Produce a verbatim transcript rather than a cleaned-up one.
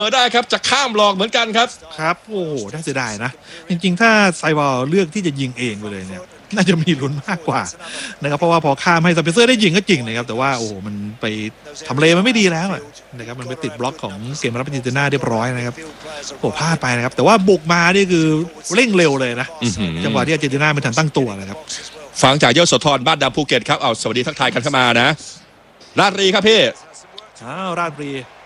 อได้ครับจะข้ามหลอกเหมือนกันครับครับโอ้โหน่าเสียดายนะจริงๆถ้าไซวอลเลือกที่จะยิงเองไปเลยเนี่ยน่าจะมีลุ้นมากกว่านะครับเพราะว่าพอข้ามให้สเปนเซอร์ได้ยิงก็จริงนะครับแต่ว่าโอ้โหมันไปทำเลมันไม่ดีแล้วนะครับมันไปติดบล็อกของเกมรับอาร์เจนตินาเรียบร้อยนะครับโอ้พลาดไปนะครับแต่ว่าบุกมานี่คือเร่งเร็วเลยนะจังหวะที่อาร์เจนตินาไม่ทันตั้งตัวนะครับฟังจากยโสธรบ้านดำภูเก็ตครับเอาสวัสดีทักทายกันเข้ามานะราชรีครับพี่อ้าวราชบุรี